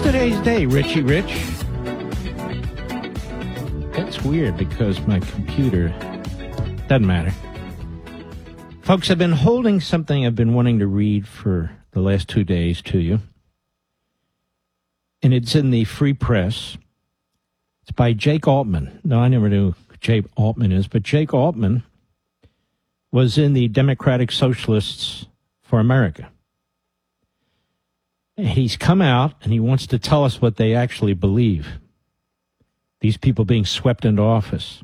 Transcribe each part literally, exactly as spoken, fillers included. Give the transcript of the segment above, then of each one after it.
today's day, Richie Rich? That's weird because my computer doesn't matter. Folks, I've been holding something I've been wanting to read for the last two days to you. And it's in the Free Press. It's by Jake Altman. No, I never knew who Jake Altman is, but Jake Altman was in the Democratic Socialists for America. And he's come out and he wants to tell us what they actually believe. These people being swept into office.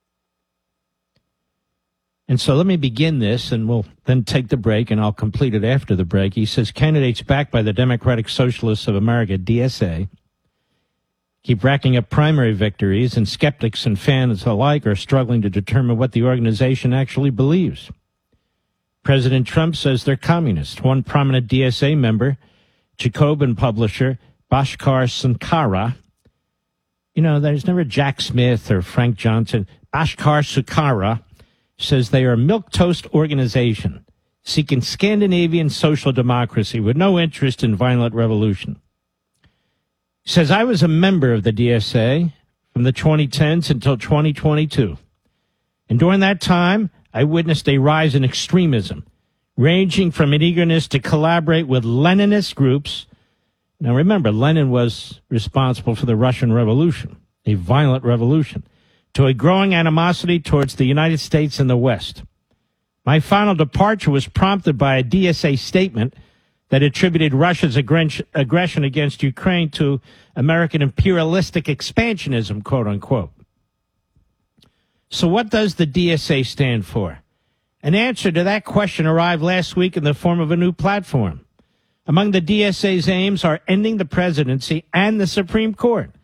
And so let me begin this, and we'll then take the break, and I'll complete it after the break. He says candidates backed by the Democratic Socialists of America, D S A, keep racking up primary victories, and skeptics and fans alike are struggling to determine what the organization actually believes. President Trump says they're communists. One prominent D S A member, Jacobin publisher Bhaskar Sunkara, you know, there's never Jack Smith or Frank Johnson. Bhaskar Sunkara says they are a milquetoast organization seeking Scandinavian social democracy with no interest in violent revolution. He says, I was a member of the D S A from the twenty tens until twenty twenty-two. And during that time, I witnessed a rise in extremism, ranging from an eagerness to collaborate with Leninist groups. Now remember, Lenin was responsible for the Russian Revolution, a violent revolution, to a growing animosity towards the United States and the West. My final departure was prompted by a D S A statement that attributed Russia's aggression against Ukraine to American imperialistic expansionism, quote unquote. So what does the D S A stand for? An answer to that question arrived last week in the form of a new platform. Among the D S A's aims are ending the presidency and the Supreme Court,